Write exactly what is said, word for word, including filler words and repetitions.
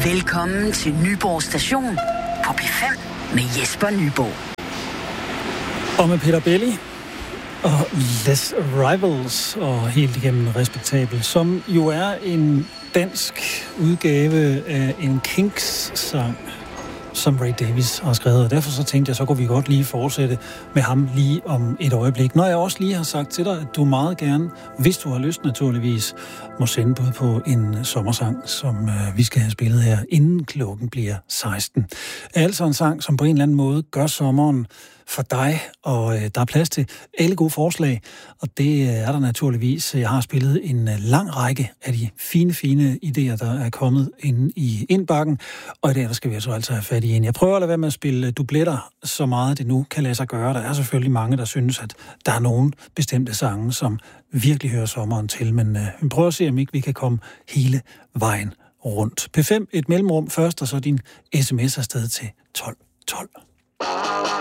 Velkommen til Nyborg Station på P fem med Jesper Nyborg. Og med Peter Belli og Les Rivals og helt igennem Respektabel, som jo er en dansk udgave af en Kinks-sang, som Ray Davies har skrevet. Og derfor så tænkte jeg, så kunne vi godt lige fortsætte med ham lige om et øjeblik. Når jeg også lige har sagt til dig, at du meget gerne, hvis du har lyst naturligvis, må sende bud på en sommersang, som øh, vi skal have spillet her, inden klokken bliver seksten. Altså en sang, som på en eller anden måde gør sommeren for dig, og øh, der er plads til alle gode forslag, og det er der naturligvis. Jeg har spillet en øh, lang række af de fine, fine idéer, der er kommet ind i indbakken, og i dag der skal vi altså altså have fat i en. Jeg prøver at lade være med at spille dubletter så meget det nu kan lade sig gøre. Der er selvfølgelig mange, der synes, at der er nogle bestemte sange, som virkelig hører sommeren til, men øh, vi prøver at se, om ikke vi kan komme hele vejen rundt. P fem, et mellemrum først, og så din sms afsted til tolv tolv.